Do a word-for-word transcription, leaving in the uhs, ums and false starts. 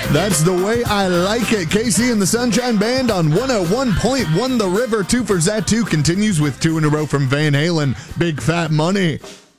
That's the way I like it. K C and the Sunshine Band on one oh one point one The River. Two for Zatu continues with two in a row from Van Halen. Big Fat Money.